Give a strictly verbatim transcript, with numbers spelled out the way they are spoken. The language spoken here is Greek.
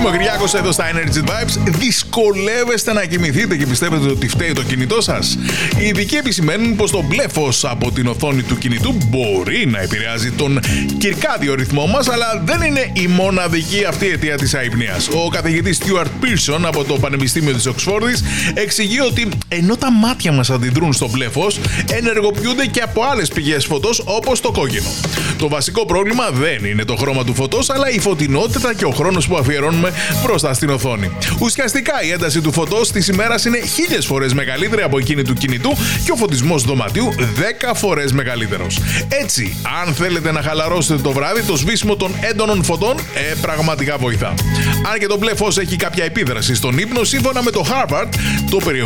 Είμαι ο Κυριάκος εδώ στα Energy Vibes. Δυσκολεύεστε να κοιμηθείτε και πιστεύετε ότι φταίει το κινητό σας? Οι ειδικοί επισημαίνουν πως το μπλε φως από την οθόνη του κινητού μπορεί να επηρεάζει τον κυρκάδιο ρυθμό μας, αλλά δεν είναι η μοναδική αυτή αιτία της αϊπνίας. Ο καθηγητής Stuart Pearson από το Πανεπιστήμιο της Οξφόρδης εξηγεί ότι ενώ τα μάτια μας αντιδρούν στο μπλε φως, ενεργοποιούνται και από άλλες πηγές φωτός όπως το κόκκινο. Το βασικό πρόβλημα δεν είναι το χρώμα του φωτός, αλλά η φωτεινότητα και ο χρόνος που αφιερώνουμε μπροστά στην οθόνη. Ουσιαστικά η ένταση του φωτός της ημέρας είναι χίλιες φορές μεγαλύτερη από εκείνη του κινητού και ο φωτισμός δωματίου δέκα φορές μεγαλύτερος. Έτσι, αν θέλετε να χαλαρώσετε το βράδυ, το σβήσιμο των έντονων φωτών ε, πραγματικά βοηθά. Αν και το μπλε φως έχει κάποια επίδραση στον ύπνο, σύμφωνα με το Harvard, το περιεχόμενο